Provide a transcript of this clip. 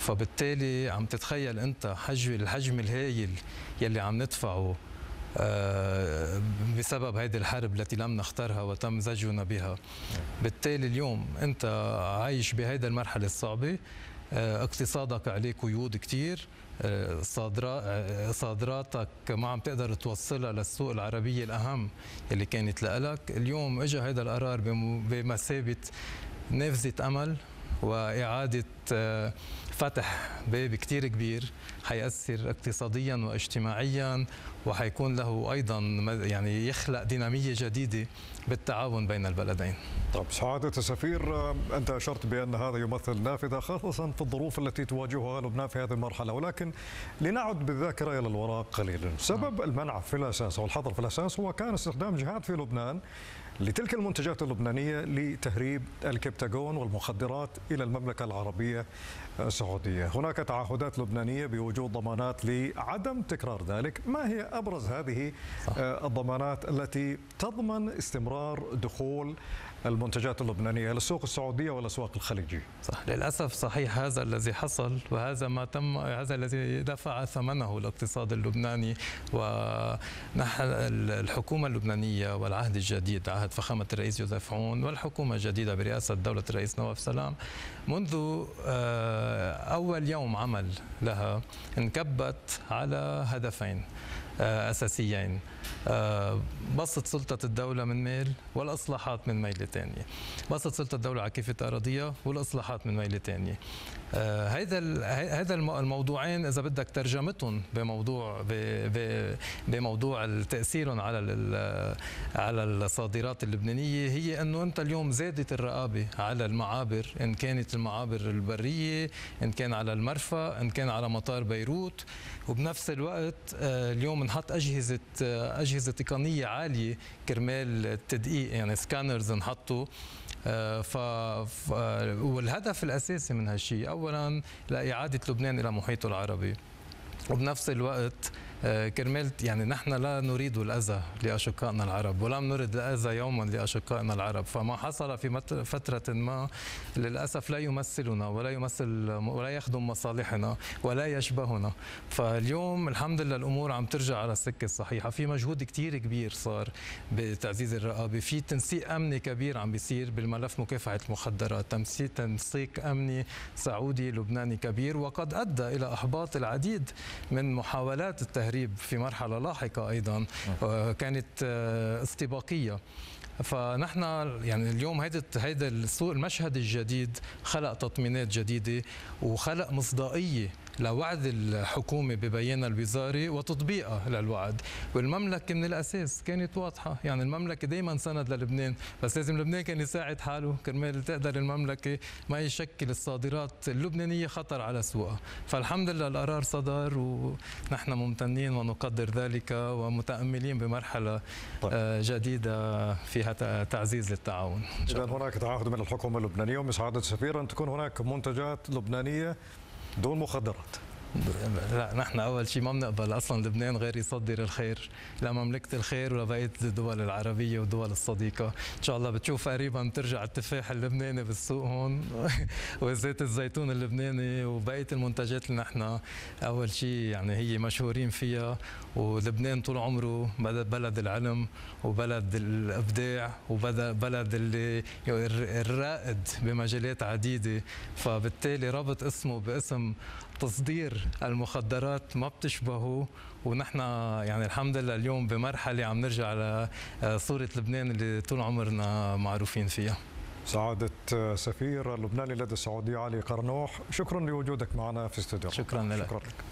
فبالتالي عم تتخيل انت الحجم الهائل يلي عم ندفعه بسبب هذه الحرب التي لم نختارها وتم زجرنا بها. بالتالي اليوم انت عايش بهذه المرحله الصعبه، اقتصادك عليه قيود كتير، صادراتك ما عم تقدر توصلها للسوق العربية الأهم اللي كانت لك. اليوم اجى هذا القرار بمثابة نافذة أمل وإعادة فتح باب كتير كبير حيأثر اقتصاديا واجتماعيا، وحيكون له أيضا يعني يخلق دينامية جديدة بالتعاون بين البلدين. طب سعادة السفير، أنت أشرت بأن هذا يمثل نافذة خاصة في الظروف التي تواجهها لبنان في هذه المرحلة، ولكن لنعد بالذاكرة إلى الوراء قليلا. سبب المنع في الأساس أو الحظر في الأساس هو كان استخدام جهات في لبنان لتلك المنتجات اللبنانية لتهريب الكبتاغون والمخدرات إلى المملكة العربية السعودية. هناك تعهدات لبنانية بوجود ضمانات لعدم تكرار ذلك. ما هي أبرز هذه الضمانات التي تضمن استمرار دخول المنتجات اللبنانية للسوق السعودية والأسواق الخليجية؟ صح، للأسف صحيح هذا الذي حصل، وهذا ما تم، هذا الذي دفع ثمنه الاقتصاد اللبناني. ونحن الحكومة اللبنانية والعهد الجديد، عهد فخامة الرئيس جوزيف عون والحكومة الجديدة برئاسة دولة الرئيس نواف سلام، منذ أول يوم عمل لها انكبت على هدفين أساسيين: بسط سلطة الدولة من ميل، والإصلاحات من ميلة ثانية. بسط سلطة الدولة على كافة أراضيها، والإصلاحات من ميلة ثانية. هذا الموضوعين إذا بدك ترجمتهم بموضوع تأثيرهم على الصادرات اللبنانية، هي أنه أنت اليوم زادت الرقابة على المعابر، إن كانت المعابر البرية، إن كان على المرفأ، إن كان على مطار بيروت. وبنفس الوقت اليوم نحط أجهزة تقنية عالية كرمال التدقيق، يعني سكانرز نحطوا. والهدف الأساسي من هالشيء أولا لإعادة لبنان إلى محيطه العربي، وبنفس الوقت كرمال يعني نحن لا نريد الأذى لأشقائنا العرب، ولم نرد الأذى يوما لأشقائنا العرب. فما حصل في فترة ما للأسف لا يمثلنا ولا يخدم مصالحنا ولا يشبهنا. فاليوم الحمد لله الأمور عم ترجع على السكة الصحيحة. في مجهود كتير كبير صار بتعزيز الرقابة، في تنسيق أمني كبير عم بيصير بالملف مكافحة المخدرات، تنسيق أمني سعودي لبناني كبير، وقد أدى إلى إحباط العديد من محاولات التهريب في مرحلة لاحقة أيضا كانت استباقية. فنحن يعني اليوم هيدا السوق المشهد الجديد خلق تطمينات جديدة وخلق مصداقية لوعد الحكومة ببيانها الوزاري وتطبيقها للوعد. والمملكة من الأساس كانت واضحة، يعني المملكة دايما سند للبنان، بس لازم لبنان كان يساعد حاله كرمال تقدر المملكة ما يشكل الصادرات اللبنانية خطر على سوقها. فالحمد لله القرار صدر ونحن ممتنين ونقدر ذلك ومتأملين بمرحلة جديدة فيها تعزيز للتعاون. إذا هناك تعهد من الحكومة اللبنانية ومن سعادة السفير أن تكون هناك منتجات لبنانية دون مخدرات. لا، نحن أول شيء ما بنقبل أصلا لبنان غير يصدر الخير لمملكة الخير ولبقية الدول العربية والدول الصديقة. إن شاء الله بتشوف قريبا ترجع التفاح اللبناني بالسوق هون وزيت الزيتون اللبناني وبقية المنتجات اللي نحن أول شيء يعني هي مشهورين فيها. ولبنان طول عمره بلد العلم وبلد الإبداع وبلد اللي الرائد بمجالات عديدة، فبالتالي ربط اسمه باسم تصدير المخدرات ما بتشبهه. ونحن يعني الحمد لله اليوم بمرحلة عم نرجع على صورة لبنان اللي طول عمرنا معروفين فيها. سعادة سفير اللبناني لدى السعودية علي قرنوح، شكرا لوجودك معنا في استوديو. شكرا لك.